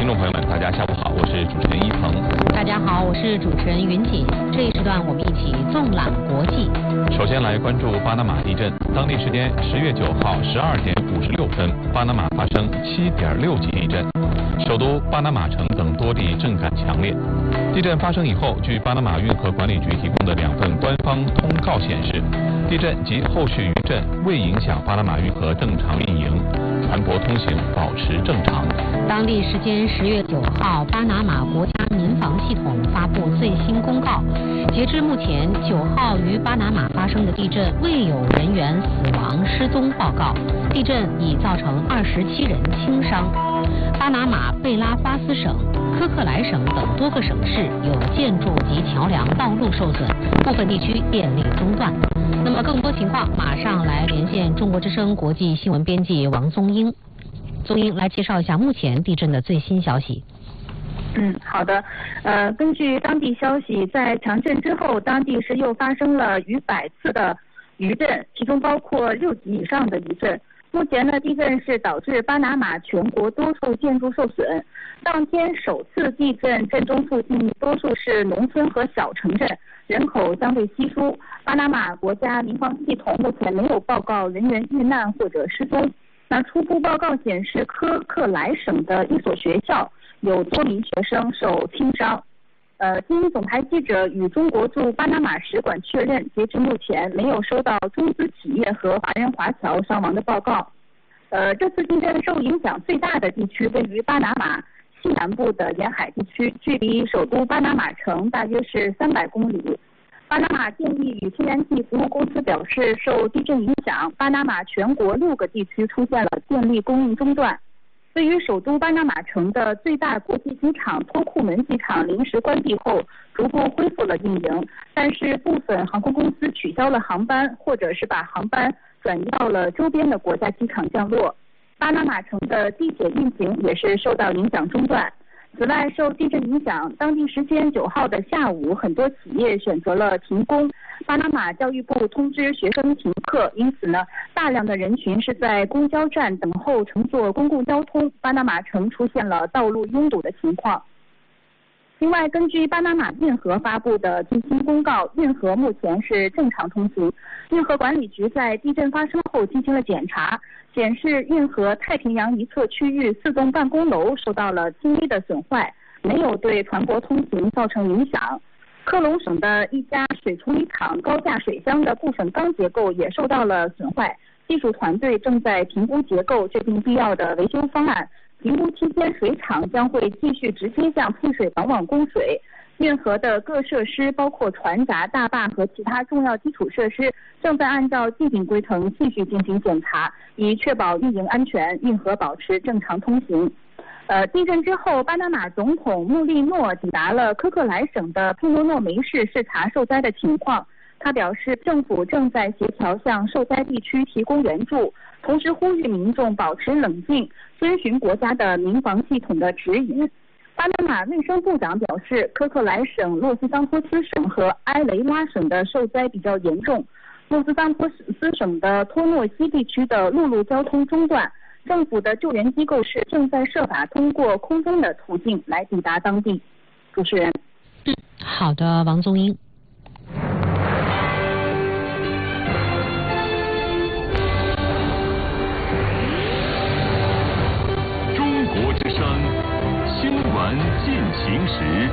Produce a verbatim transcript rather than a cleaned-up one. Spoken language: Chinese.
听众朋友们，大家下午好，我是主持人一鹏。 大家好，我是主持人云锦。这一时段我们一起纵览国际。 首先来关注巴拿马地震。当地时间十月九号十二点五十六分，巴拿马发生七点六级地震，首都巴拿马城等多地震感强烈。地震发生以后，据巴拿马运河管理局提供的两份官方通告显示，地震及后续余震未影响巴拿马运河正常运营，船舶通行保持正常。 当地时间十月九号，巴拿马国家民防系统发布最新公告，截至目前，九号于巴拿马发生的地震未有人员死亡失踪报告，地震已造成二十七人轻伤。巴拿马贝拉巴斯省、科克莱省等多个省市有建筑及桥梁道路受损，部分地区电力中断。那么更多情况，马上来连线中国之声国际新闻编辑王宗英。宗英来介绍一下目前地震的最新消息。 嗯，好的。呃，根据当地消息，在强震之后，当地是又发生了逾百次的余震，其中包括六级以上的余震。目前呢，地震是导致巴拿马全国多数建筑受损。当天首次地震震中附近多数是农村和小城镇，人口相对稀疏。巴拿马国家民防系统目前没有报告人员遇难或者失踪。那初步报告显示，科克莱省的一所学校有多名学生受轻伤。呃，经总台记者与中国驻巴拿马使馆确认，截至目前没有收到中资企业和华人华侨伤亡的报告。呃，这次地震受影响最大的地区位于巴拿马西南部的沿海地区，距离首都巴拿马城大约是三百公里。巴拿马电力与天然气服务公司表示，受地震影响，巴拿马全国六个地区出现了电力供应中断。位于首都巴拿马城的最大国际机场托库门机场临时关闭后，逐步恢复了运营，但是部分航空公司取消了航班，或者是把航班转移到了周边的国家机场降落。巴拿马城的地铁运行也是受到影响中断。此外，受地震影响，当地时间九号的下午，很多企业选择了停工。巴拿马教育部通知学生停课，因此呢，大量的人群是在公交站等候乘坐公共交通。巴拿马城出现了道路拥堵的情况。另外，根据巴拿马运河发布的最新公告，运河目前是正常通行。运河管理局在地震发生后进行了检查，显示运河太平洋一侧区域四栋办公楼受到了轻微的损坏，没有对船舶通行造成影响。科隆省的一家水处理厂高架水箱的部分钢结构也受到了损坏，技术团队正在评估结构，制定必要的维修方案。评估期间，水厂将会继续直接向配水管网供水。运河的各设施，包括船闸、大坝和其他重要基础设施，正在按照既定规程继续进行检查，以确保运营安全，运河保持正常通行。呃，地震之后，巴拿马总统穆利诺抵达了科克莱省的佩诺诺梅市视察受灾的情况。他表示，政府正在协调向受灾地区提供援助，同时呼吁民众保持冷静，遵循国家的民防系统的指引。巴拿马卫生部长表示，科克莱省、洛斯桑托斯省和埃雷拉省的受灾比较严重。洛斯桑托斯省的托诺西地区的陆路交通中断，政府的救援机构是正在设法通过空中的途径来抵达当地。主持人。 嗯，好的，王宗英。 中国之声新闻进行时。